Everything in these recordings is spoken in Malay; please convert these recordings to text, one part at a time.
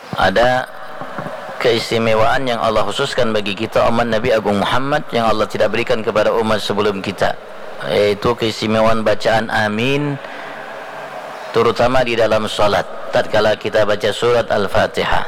ada keistimewaan yang Allah khususkan bagi kita umat Nabi Agung Muhammad yang Allah tidak berikan kepada umat sebelum kita, yaitu keistimewaan bacaan amin, terutama di dalam solat tatkala kita baca surat Al-Fatihah.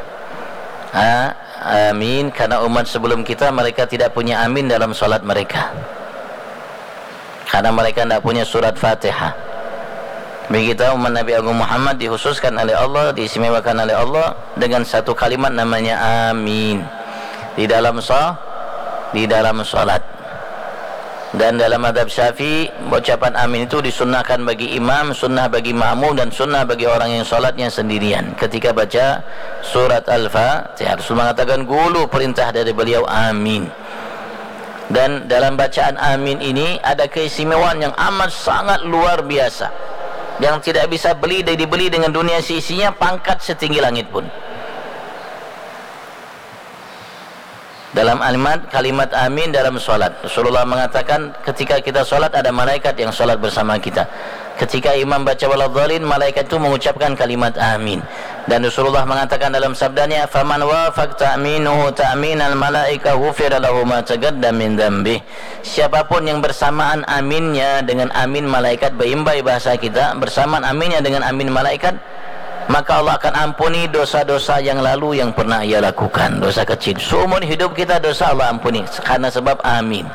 Amin, karena umat sebelum kita mereka tidak punya amin dalam solat mereka, karena mereka tidak punya surat Fatihah. Bagi kita umat Nabi Agung Muhammad dikhususkan oleh Allah, diistimewakan oleh Allah dengan satu kalimat namanya amin di dalam salat. Dan dalam mazhab Syafi'i ucapan amin itu disunnahkan bagi imam, sunnah bagi makmum, dan sunnah bagi orang yang salatnya sendirian ketika baca surat Al-Fatihah. Rasul mengatakan gulu perintah dari beliau amin. Dan dalam bacaan amin ini ada keistimewaan yang amat sangat luar biasa yang tidak bisa dibeli dengan dunia sisinya, pangkat setinggi langit pun. Dalam kalimat amin dalam solat, Rasulullah mengatakan ketika kita solat ada malaikat yang solat bersama kita. Ketika imam baca waladhdallin, malaikat itu mengucapkan kalimat amin. Dan Rasulullah mengatakan dalam sabdanya, faman wafaq ta'minuhu ta'minal malaika ghufira lahu ma taqaddama min dzambi. Siapapun yang bersamaan aminnya dengan amin malaikat, berimbai bahasa kita, bersamaan aminnya dengan amin malaikat, maka Allah akan ampuni dosa-dosa yang lalu yang pernah ia lakukan, dosa kecil. Seumur hidup kita dosa Allah ampuni karena sebab amin.